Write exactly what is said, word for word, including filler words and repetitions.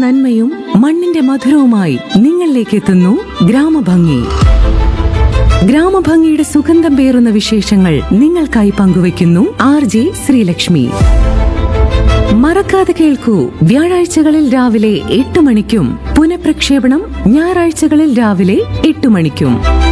നന്മയും മണ്ണിന്റെ മധുരവുമായി നിങ്ങളിലേക്ക് എത്തുന്നു ഗ്രാമഭംഗി. ഗ്രാമഭംഗിയുടെ സുഗന്ധം പേറുന്ന വിശേഷങ്ങൾ നിങ്ങൾക്കായി പങ്കുവയ്ക്കുന്നു ആർ ജെ ശ്രീലക്ഷ്മി. മറക്കാതെ കേൾക്കൂ, വ്യാഴാഴ്ചകളിൽ രാവിലെ എട്ട് മണിക്കും പുനഃപ്രക്ഷേപണം ഞായറാഴ്ചകളിൽ രാവിലെ എട്ട് മണിക്കും.